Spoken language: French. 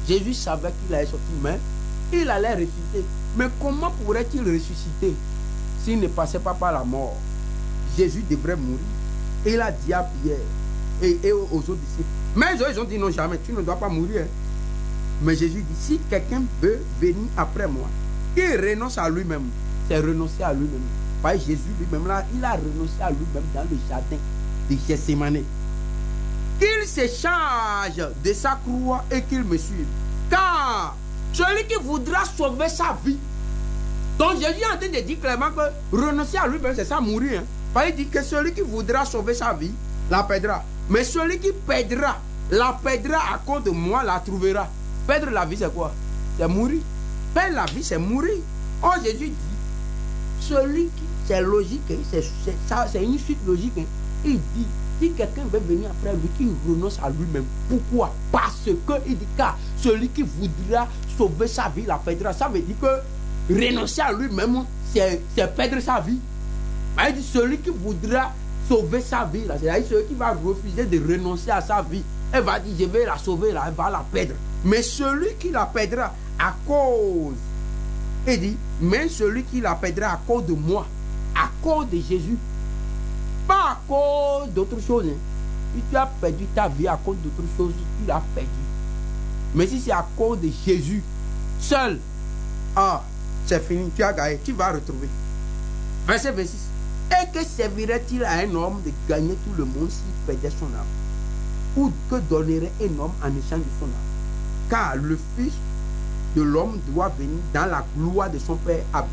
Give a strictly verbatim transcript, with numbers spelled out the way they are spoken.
Jésus savait qu'il allait sortir, mais il allait ressusciter. Mais comment pourrait-il ressusciter s'il ne passait pas par la mort? Jésus devrait mourir. Et il a dit à Pierre et, et aux autres disciples. Mais ils ont dit non, jamais, tu ne dois pas mourir. Mais Jésus dit, si quelqu'un veut venir après moi, il renonce à lui-même. C'est renoncer à lui-même. Parce que Jésus lui-même, là, il a renoncé à lui-même dans le jardin de Gethsémane. Qu'il se charge de sa croix et qu'il me suive. Car celui qui voudra sauver sa vie. Donc Jésus est en train de dire clairement que renoncer à lui-même, c'est ça, mourir. Hein. Parce qu'il dit que celui qui voudra sauver sa vie, la perdra. Mais celui qui perdra, la perdra à cause de moi, la trouvera. Perdre la vie, c'est quoi? C'est mourir. Perdre la vie, c'est mourir. Oh, Jésus dit, celui qui, c'est logique, hein, c'est une suite logique. Hein. Il dit, si quelqu'un veut venir après lui, qu'il renonce à lui-même. Pourquoi? Parce que, il dit, car celui qui voudra sauver sa vie, la perdra. Ça veut dire que renoncer à lui-même, c'est perdre sa vie. Il dit, celui qui voudra sauver sa vie, c'est-à-dire celui qui va refuser de renoncer à sa vie, elle va dire, je vais la sauver, là, elle va la perdre. Mais celui qui la perdra à cause, il dit, mais celui qui la perdra à cause de moi, à cause de Jésus, pas à cause d'autre chose. Hein. Si tu as perdu ta vie à cause d'autre chose, tu l'as perdu. Mais si c'est à cause de Jésus, seul, ah, c'est fini, tu as gagné, tu vas retrouver. Verset vingt-six. Et que servirait-il à un homme de gagner tout le monde s'il perdait son âme? Ou que donnerait un homme en échange de son âme? Car le Fils de l'homme doit venir dans la gloire de son Père.